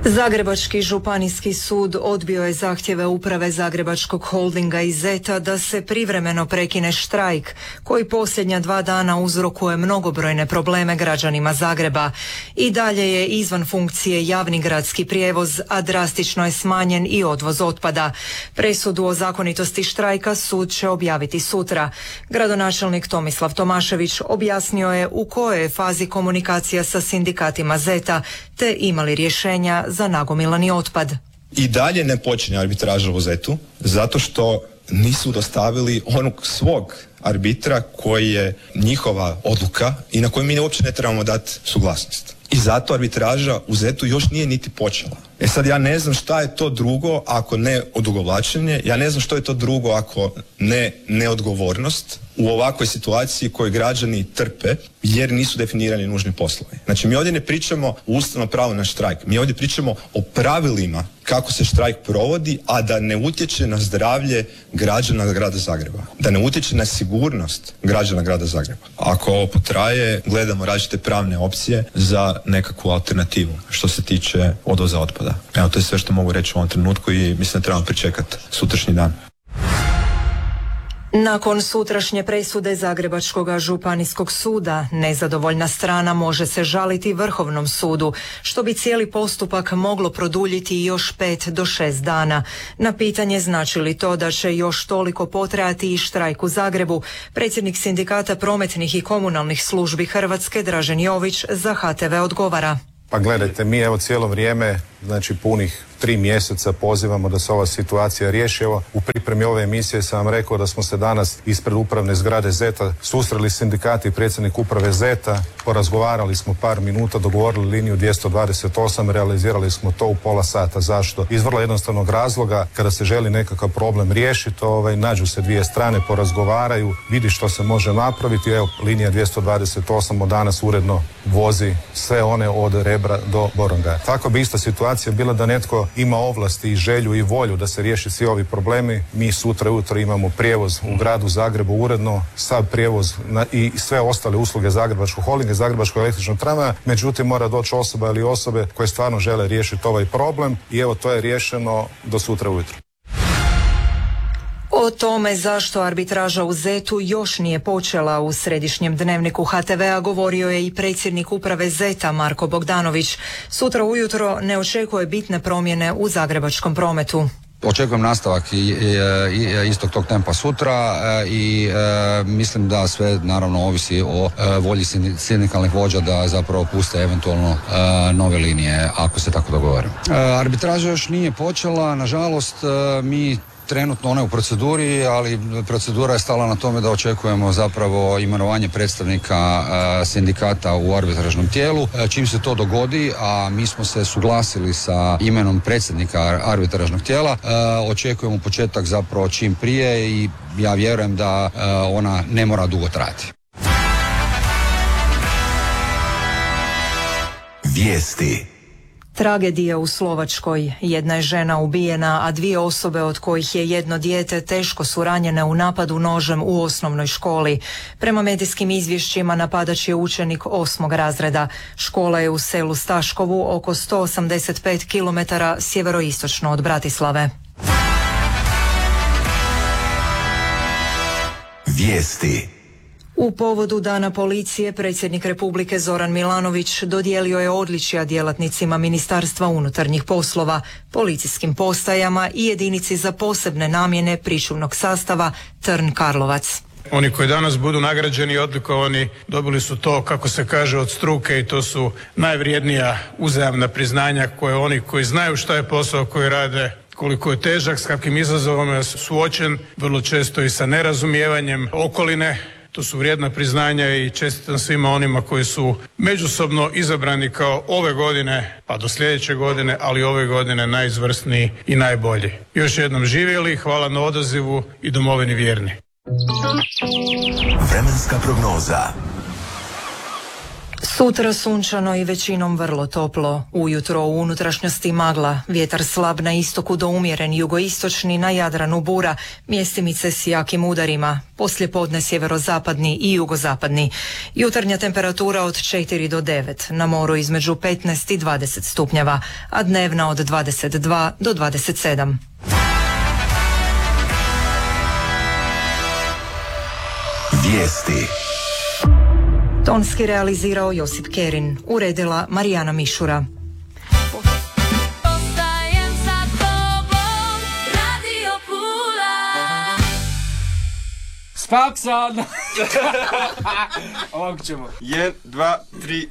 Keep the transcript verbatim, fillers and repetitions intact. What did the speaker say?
Zagrebački županijski sud odbio je zahtjeve uprave Zagrebačkog holdinga i Zeta da se privremeno prekine štrajk koji posljednja dva dana uzrokuje mnogobrojne probleme građanima Zagreba. I dalje je izvan funkcije javni gradski prijevoz, a drastično je smanjen i odvoz otpada. Presudu o zakonitosti štrajka sud će objaviti sutra. Gradonačelnik Tomislav Tomašević objasnio je u kojoj je fazi komunikacija sa sindikatima Zeta te imali rješenja za nagomilani otpad. I dalje ne počinje arbitraža u Zetu zato što nisu dostavili onog svog arbitra koji je njihova odluka i na koju mi uopće ne trebamo dati suglasnost. I zato arbitraža u Zetu još nije niti počela. E sad ja ne znam šta je to drugo ako ne odugovlačenje, ja ne znam što je to drugo ako ne neodgovornost u ovakvoj situaciji koju građani trpe jer nisu definirani nužni poslovi. Znači mi ovdje ne pričamo o ustavnom pravu na štrajk, mi ovdje pričamo o pravilima kako se štrajk provodi, a da ne utječe na zdravlje građana grada Zagreba, da ne utječe na sigurnost građana grada Zagreba. Ako ovo potraje, gledamo različite pravne opcije za nekakvu alternativu što se tiče odvoza otpada. Evo, to je sve što mogu reći u ovom trenutku i mislim da trebamo pričekati sutrašnji dan. Nakon sutrašnje presude Zagrebačkog županijskog suda, nezadovoljna strana može se žaliti Vrhovnom sudu, što bi cijeli postupak moglo produljiti još pet do šest dana. Na pitanje znači li to da će još toliko potrajati i štrajk u Zagrebu, predsjednik sindikata prometnih i komunalnih službi Hrvatske Dražen Jović za H T V odgovara. Pa gledajte, mi evo cijelo vrijeme, znači punih tri mjeseca pozivamo da se ova situacija riješi. Evo, u pripremi ove emisije sam vam rekao da smo se danas ispred upravne zgrade Zeta susreli sindikati i predsjednik uprave Zeta, porazgovarali smo par minuta, dogovorili liniju dvjesto dvadeset osam, realizirali smo to u pola sata. Zašto? Iz vrlo jednostavnog razloga, kada se želi nekakav problem riješiti, ovaj, nađu se dvije strane, porazgovaraju, vidi što se može napraviti. Evo, linija dvjesto dvadeset osam od danas uredno vozi sve one od Rebra do Borongaja. Tako bi ista situacija bila da netko ima ovlasti i želju i volju da se riješi svi ovi problemi. Mi sutra ujutro imamo prijevoz u gradu Zagrebu uredno, sav prijevoz na, i sve ostale usluge Zagrebačkog holdinga, Zagrebačkog električnog tramvaja, međutim mora doći osoba ili osobe koje stvarno žele riješiti ovaj problem i evo to je riješeno do sutra ujutro. O tome zašto arbitraža u Zetu još nije počela u središnjem dnevniku H T V-a govorio je i predsjednik uprave Zeta Marko Bogdanović. Sutra ujutro ne očekuje bitne promjene u zagrebačkom prometu. Očekujem nastavak i, i, i istog tog tempa sutra i e, mislim da sve naravno ovisi o e, volji sindikalnih vođa da zapravo puste eventualno e, nove linije ako se tako dogovorimo. E, arbitraža još nije počela, nažalost e, mi trenutno ona je u proceduri, ali procedura je stala na tome da očekujemo zapravo imenovanje predstavnika e, sindikata u arbitražnom tijelu. E, čim se to dogodi, a mi smo se suglasili sa imenom predsjednika arbitražnog tijela, e, očekujemo početak zapravo čim prije i ja vjerujem da e, ona ne mora dugo trajati. Vijesti. Tragedija u Slovačkoj. Jedna je žena ubijena, a dvije osobe od kojih je jedno dijete teško su ranjene u napadu nožem u osnovnoj školi. Prema medijskim izvješćima napadač je učenik osmog razreda. Škola je u selu Staškovu oko sto osamdeset pet kilometara sjeveroistočno od Bratislave. Vijesti. U povodu Dana policije predsjednik Republike Zoran Milanović dodijelio je odličja djelatnicima Ministarstva unutarnjih poslova, policijskim postajama i jedinici za posebne namjene pričuvnog sastava Trn Karlovac. Oni koji danas budu nagrađeni i odlikovani dobili su to, kako se kaže, od struke i to su najvrijednija uzajamna priznanja koje oni koji znaju šta je posao koji rade, koliko je težak, s kakvim izazovom je suočen, vrlo često i sa nerazumijevanjem okoline. To su vrijedna priznanja i čestitam svima onima koji su međusobno izabrani kao ove godine, pa do sljedeće godine, ali ove godine najizvrsniji i najbolji. Još jednom živjeli, hvala na odazivu i domovini vjerni. Vremenska prognoza. Sutra sunčano i većinom vrlo toplo. Ujutro u unutrašnjosti magla, vjetar slab na istoku do umjeren jugoistočni, na Jadranu bura, mjestimice s jakim udarima. Poslijepodne sjeverozapadni i jugozapadni. Jutarnja temperatura od četiri do devet, na moru između petnaest i dvadeset stupnjeva, a dnevna od dvadeset dva do dvadeset sedam. Vijesti. Tonski realizirao Josip Kerin, uredila Marijana Mišura. Ostajem sa tobom, Radio Pula. Spaksan! Ovako ćemo. Jedan, dva, tri.